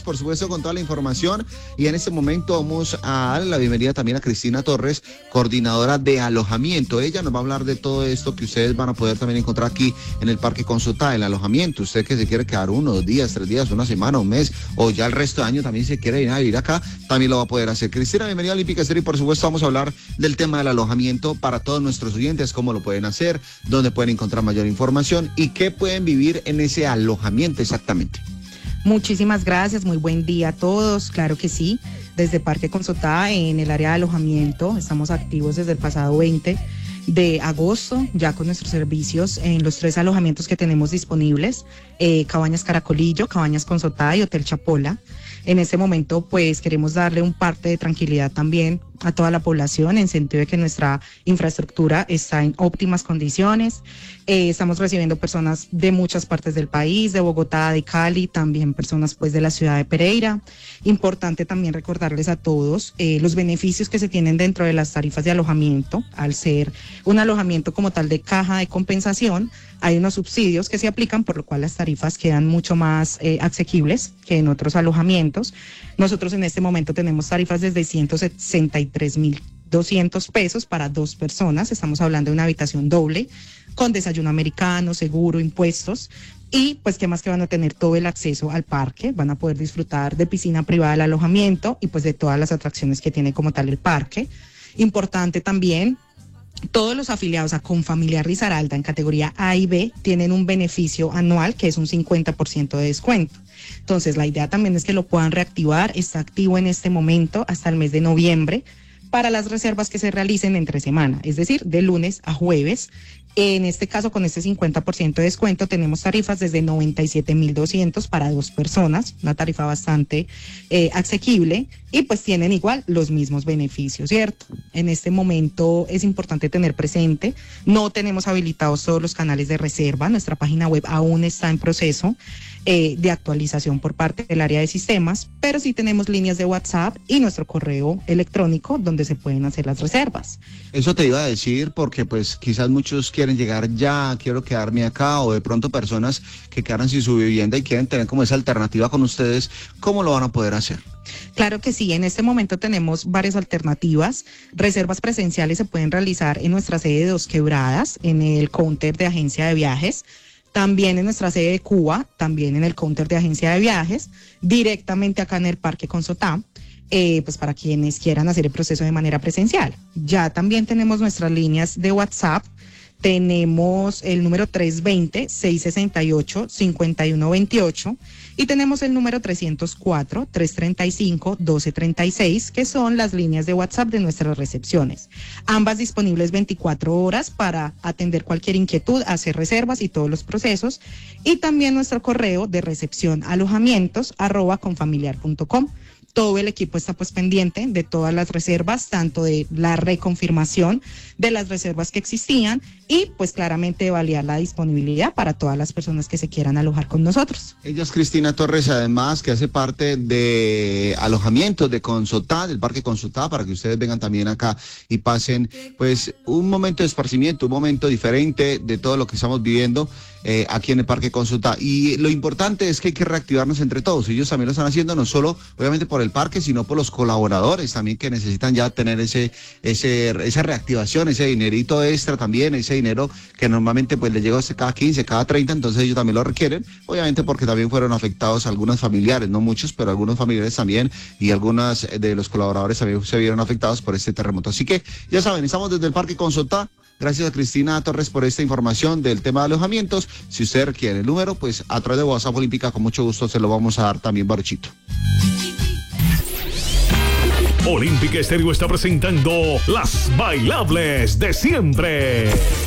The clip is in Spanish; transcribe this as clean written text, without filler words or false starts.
por supuesto, con toda la información. Y en este momento vamos a darle la bienvenida también a Cristina Torres, coordinadora de alojamiento. Ella nos va a hablar de todo esto que ustedes van a poder también encontrar aquí en el Parque Consotá, el alojamiento. Usted que se quiere quedar 1, 2 días, 3 días, una semana, un mes, o ya el resto de año también se quiere ir a vivir acá, también lo va a poder hacer. Cristina, bienvenida a Olímpica Estéreo y por supuesto vamos a hablar del tema del alojamiento para todos nuestros oyentes, cómo lo pueden hacer, dónde pueden encontrar mayor información y qué pueden vivir en ese alojamiento exactamente. Muchísimas gracias, muy buen día a todos, claro que sí, desde Parque Consotá en el área de alojamiento, estamos activos desde el pasado 20 de agosto, ya con nuestros servicios en los 3 alojamientos que tenemos disponibles, Cabañas Caracolillo, Cabañas Consotá y Hotel Chapola. En este momento, pues, queremos darle un parte de tranquilidad también a toda la población, en sentido de que nuestra infraestructura está en óptimas condiciones. Estamos recibiendo personas de muchas partes del país, de Bogotá, de Cali, también personas, pues, de la ciudad de Pereira. Importante también recordarles a todos los beneficios que se tienen dentro de las tarifas de alojamiento. Al ser un alojamiento como tal de caja de compensación, hay unos subsidios que se aplican, por lo cual las tarifas quedan mucho más asequibles que en otros alojamientos. Nosotros en este momento tenemos tarifas desde 163.200 pesos para 2 personas. Estamos hablando de una habitación doble, con desayuno americano, seguro, impuestos. Y pues qué más que van a tener todo el acceso al parque, van a poder disfrutar de piscina privada del alojamiento y pues de todas las atracciones que tiene como tal el parque. Importante también, todos los afiliados a Confamiliar Risaralda en categoría A y B tienen un beneficio anual que es un 50% de descuento. Entonces la idea también es que lo puedan reactivar, está activo en este momento hasta el mes de noviembre para las reservas que se realicen entre semana, es decir, de lunes a jueves. En este caso, con este 50% de descuento, tenemos tarifas desde 97.200 para 2 personas, una tarifa bastante asequible y pues tienen igual los mismos beneficios, ¿cierto? En este momento es importante tener presente, no tenemos habilitados todos los canales de reserva, nuestra página web aún está en proceso de actualización por parte del área de sistemas, pero sí tenemos líneas de WhatsApp y nuestro correo electrónico donde se pueden hacer las reservas. Eso te iba a decir porque pues quizás muchos quieren llegar ya, quiero quedarme acá, o de pronto personas que quedaron sin su vivienda y quieren tener como esa alternativa con ustedes, ¿cómo lo van a poder hacer? Claro que sí, en este momento tenemos varias alternativas. Reservas presenciales se pueden realizar en nuestra sede de Dos Quebradas, en el counter de agencia de viajes. También en nuestra sede de Cuba, también en el counter de agencia de viajes, directamente acá en el Parque Consotá, pues para quienes quieran hacer el proceso de manera presencial. Ya también tenemos nuestras líneas de WhatsApp, tenemos el número 320-668-5128 y tenemos el número 304-335-1236, que son las líneas de WhatsApp de nuestras recepciones. Ambas disponibles 24 horas para atender cualquier inquietud, hacer reservas y todos los procesos. Y también nuestro correo de recepción alojamientos@confamiliar.com. Todo el equipo está pues pendiente de todas las reservas, tanto de la reconfirmación de las reservas que existían y pues claramente de validar la disponibilidad para todas las personas que se quieran alojar con nosotros. Ella es Cristina Torres, además que hace parte de alojamientos de Consotá, del Parque Consotá, para que ustedes vengan también acá y pasen pues un momento de esparcimiento, un momento diferente de todo lo que estamos viviendo aquí en el Parque Consotá. Y lo importante es que hay que reactivarnos entre todos. Ellos también lo están haciendo, no solo obviamente por el parque, sino por los colaboradores también que necesitan ya tener esa reactivación, ese dinerito extra también, ese dinero que normalmente pues les llega cada 15, cada 30, entonces ellos también lo requieren, obviamente porque también fueron afectados algunos familiares, no muchos, pero algunos familiares también, y algunas de los colaboradores también se vieron afectados por este terremoto. Así que ya saben, estamos desde el Parque Consotá. Gracias a Cristina Torres por esta información del tema de alojamientos. Si usted requiere el número, pues a través de WhatsApp Olímpica, con mucho gusto se lo vamos a dar también, Baruchito. Olímpica Estéreo está presentando Las Bailables de Siempre.